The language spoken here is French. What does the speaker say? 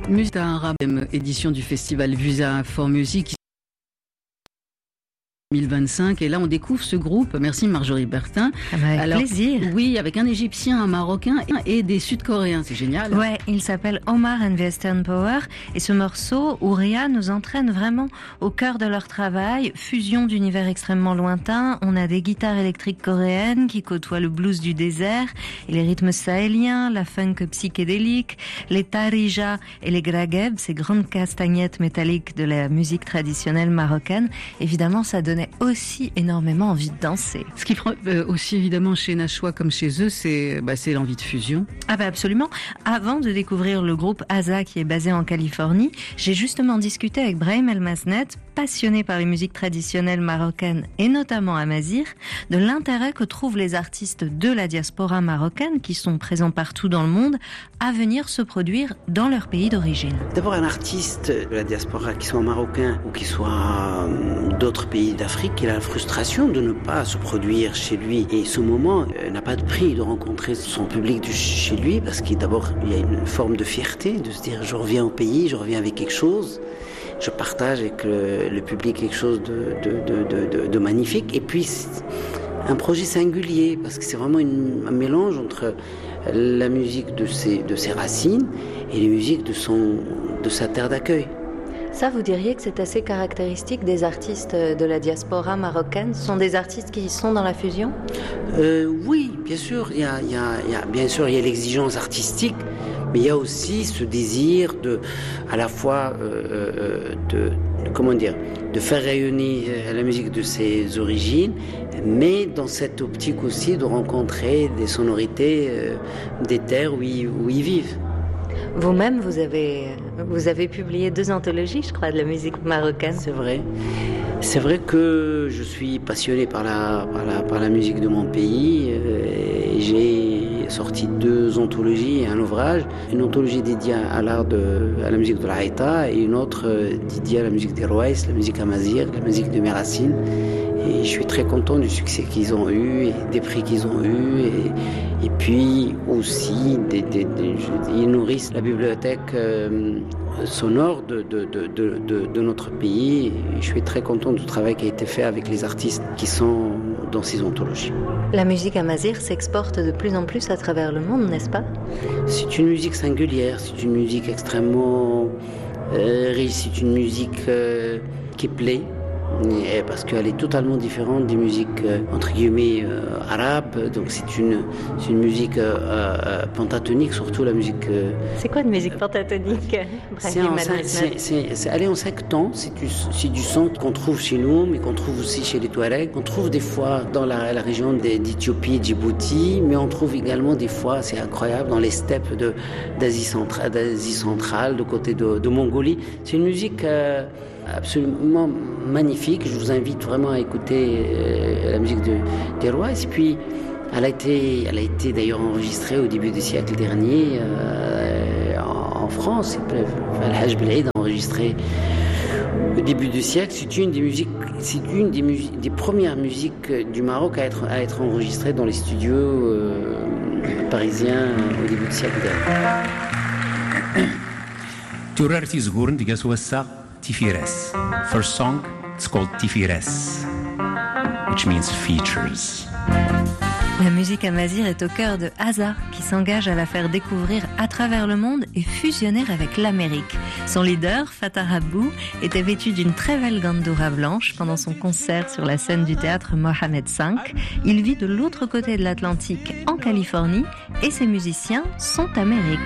Musique arabe, édition du festival Visa for Music 2025, et là on découvre ce groupe. Merci Marjorie Bertin. Avec plaisir. Oui, avec un Égyptien, un Marocain et des Sud-Coréens, c'est génial. Ouais, il s'appelle Omar and the Eastern Power, et ce morceau, Ouria, nous entraîne vraiment au cœur de leur travail, fusion d'univers extrêmement lointains. On a des guitares électriques coréennes qui côtoient le blues du désert et les rythmes sahéliens, la funk psychédélique, les tarija et les grageb, ces grandes castagnettes métalliques de la musique traditionnelle marocaine. Évidemment, ça donne aussi énormément envie de danser. Ce qui prend aussi évidemment chez Nashwa comme chez eux, c'est l'envie de fusion. Ah bah absolument. Avant de découvrir le groupe Aza qui est basé en Californie, j'ai justement discuté avec Brahim El Masnet, passionné par les musiques traditionnelles marocaines et notamment amazigh, de l'intérêt que trouvent les artistes de la diaspora marocaine qui sont présents partout dans le monde à venir se produire dans leur pays d'origine. D'abord, un artiste de la diaspora, qu'il soit marocain ou qu'il soit d'autres pays d'Afrique, il a la frustration de ne pas se produire chez lui. Et ce moment n'a pas de prix de rencontrer son public chez lui, parce qu'il y a une forme de fierté, de se dire je reviens au pays, je reviens avec quelque chose. Je partage avec le public quelque chose de magnifique. Et puis, un projet singulier, parce que c'est vraiment un mélange entre la musique de ses racines et les musiques de sa terre d'accueil. Ça, vous diriez que c'est assez caractéristique des artistes de la diaspora marocaine? Ce sont des artistes qui sont dans la fusion? Oui, bien sûr. Il y a l'exigence artistique, mais il y a aussi ce désir à la fois de faire rayonner la musique de ses origines, mais dans cette optique aussi de rencontrer des sonorités des terres où ils vivent. Vous-même, vous avez publié 2 anthologies, je crois, de la musique marocaine. C'est vrai. C'est vrai que je suis passionné par la musique de mon pays. Et j'ai sorti 2 anthologies et un ouvrage. Une anthologie dédiée à la musique de la Haïta, et une autre dédiée à la musique des Rouaïs, la musique amazigh, la musique de mes racines. Et je suis très content du succès qu'ils ont eu et des prix qu'ils ont eu. Et puis aussi, ils nourrissent la bibliothèque sonore de notre pays. Et je suis très content du travail qui a été fait avec les artistes qui sont dans ces anthologies. La musique amazigh s'exporte de plus en plus à travers le monde, n'est-ce pas? C'est une musique singulière, c'est une musique extrêmement riche, c'est une musique qui plaît. Parce qu'elle est totalement différente des musiques entre guillemets arabes. Donc c'est une musique pentatonique, surtout la musique. C'est quoi une musique pentatonique? Elle est en 5 temps. C'est du son qu'on trouve chez nous, mais qu'on trouve aussi chez les Touaregs. On trouve des fois dans la région d'Éthiopie, Djibouti, mais on trouve également des fois, c'est incroyable, dans les steppes d'Asie centrale, de côté de Mongolie. C'est une musique absolument magnifique. Je vous invite vraiment à écouter la musique des Rois. Et puis, elle a été d'ailleurs enregistrée au début du siècle dernier en France. Al-Hajj Belaïd a enregistré au début du siècle. C'est une des premières musiques du Maroc à être enregistrée dans les studios parisiens au début du siècle dernier. Tifires. First song, it's called Tifires, which means features. La musique amazigh est au cœur de Aza, qui s'engage à la faire découvrir à travers le monde et fusionner avec l'Amérique. Son leader, Fatah Rabou, était vêtu d'une très belle gandoura blanche pendant son concert sur la scène du théâtre Mohamed V. Il vit de l'autre côté de l'Atlantique, en Californie, et ses musiciens sont américains.